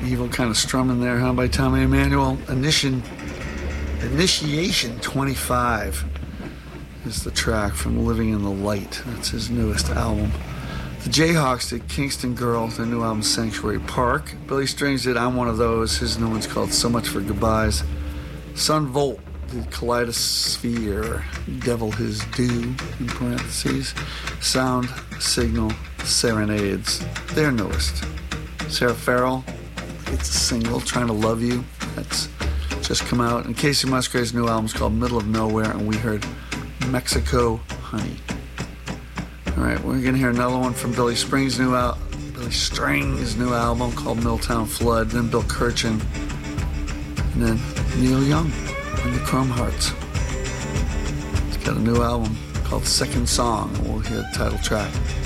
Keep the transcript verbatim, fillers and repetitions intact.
evil kind of strumming there, huh, by Tommy Emmanuel. Initiation, Initiation twenty-five is the track from Living in the Light. That's his newest album. The Jayhawks did Kingston Girl, their new album Sanctuary Park. Billy Strings did I'm One of Those. His new one's called So Much for Goodbyes. Sun Volt did Kaleidosphere, Devil His Due, in parentheses. Sound Signal Serenades, their newest. Sarah Farrell, it's a single, Trying to Love You. That's just come out. And Casey Musgrave's new album's called Middle of Nowhere, and we heard Mexico Honey. All right, we're going to hear another one from Billy Springs' new al- Billy Strings' new album called Milltown Flood, then Bill Kirchen, and then Neil Young and the Chrome Hearts. He's got a new album called Second Song, and we'll hear the title track.